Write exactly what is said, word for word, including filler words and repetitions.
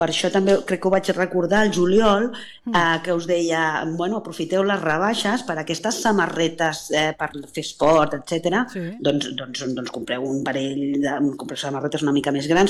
Per això també crec que ho vaig recordar al juliol, eh, que us deia, bueno, aprofiteu les rebaixes per aquestes samarretes eh, per fer esport, etcètera. Sí. Doncs, doncs, doncs compreu un parell de compreu samarretes una mica més grans,